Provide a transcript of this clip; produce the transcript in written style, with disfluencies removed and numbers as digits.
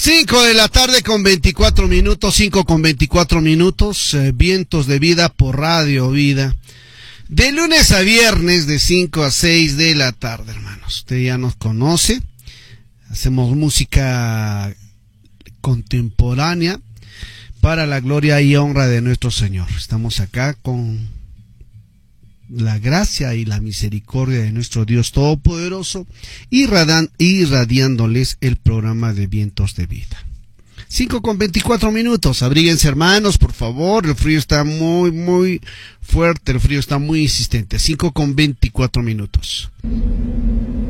5 de la tarde con 24 minutos, 5 con 24 minutos, Vientos de Vida por Radio Vida. De lunes a viernes de 5 a 6 de la tarde, hermanos. Usted ya nos conoce. Hacemos música contemporánea para la gloria y honra de nuestro Señor. Estamos acá con la gracia y la misericordia de nuestro Dios Todopoderoso, irradiándoles el programa de Vientos de Vida. 5 con 24 minutos, abríguense hermanos, por favor, el frío está muy fuerte, el frío está muy insistente. 5 con 24 minutos.